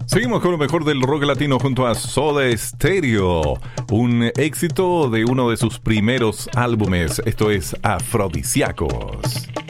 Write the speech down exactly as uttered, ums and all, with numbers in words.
Seguimos con lo mejor del rock latino junto a Soda Stereo, un éxito de uno de sus primeros álbumes. Esto es Afrodisíacos.